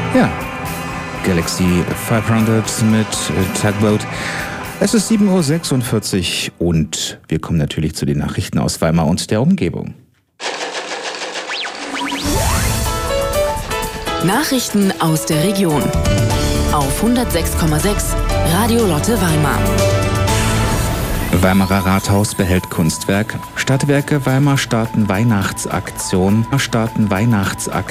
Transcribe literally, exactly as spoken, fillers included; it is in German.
Ja, Galaxy fünfhundert mit äh, Tugboat. Es ist sieben Uhr sechsundvierzig und wir kommen natürlich zu den Nachrichten aus Weimar und der Umgebung. Nachrichten aus der Region auf hundertsechs Komma sechs Radio Lotte Weimar. Weimarer Rathaus behält Kunstwerk. Stadtwerke Weimar starten Weihnachtsaktion. Starten Weihnachtsaktion.